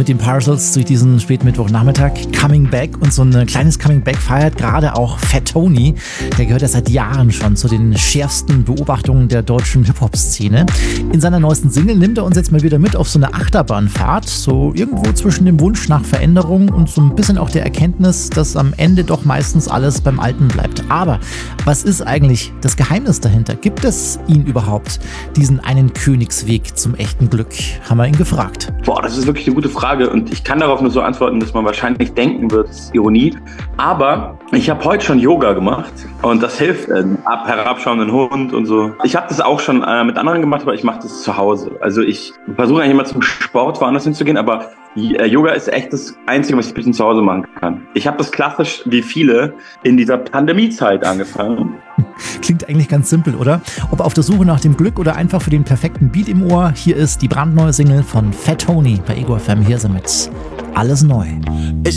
mit den Parcels durch diesen Spätmittwochnachmittag. Coming Back, und so ein kleines Coming Back feiert gerade auch Fat Tony. Der gehört ja seit Jahren schon zu den schärfsten Beobachtungen der deutschen Hip-Hop-Szene. In seiner neuesten Single nimmt er uns jetzt mal wieder mit auf so eine Achterbahnfahrt, so irgendwo zwischen dem Wunsch nach Veränderung und so ein bisschen auch der Erkenntnis, dass am Ende doch meistens alles beim Alten bleibt. Aber was ist eigentlich das Geheimnis dahinter? Gibt es ihn überhaupt, diesen einen Königsweg zum echten Glück? Haben wir ihn gefragt. Boah, das ist wirklich eine gute Frage und ich kann darauf nur so antworten, dass man wahrscheinlich denken wird, das ist Ironie. Aber ich habe heute schon Yoga gemacht und das hilft, herabschauenden Hund und so. Ich habe das auch schon mit anderen gemacht, aber ich mache das zu Hause. Also ich versuche eigentlich immer zum Sport woanders hinzugehen, aber Yoga ist echt das Einzige, was ich ein bisschen zu Hause machen kann. Ich habe das klassisch, wie viele, in dieser Pandemiezeit angefangen. Klingt eigentlich ganz simpel, oder? Ob auf der Suche nach dem Glück oder einfach für den perfekten Beat im Ohr, hier ist die brandneue Single von Fat Tony bei Ego FM. Hier ist er mit Alles Neu.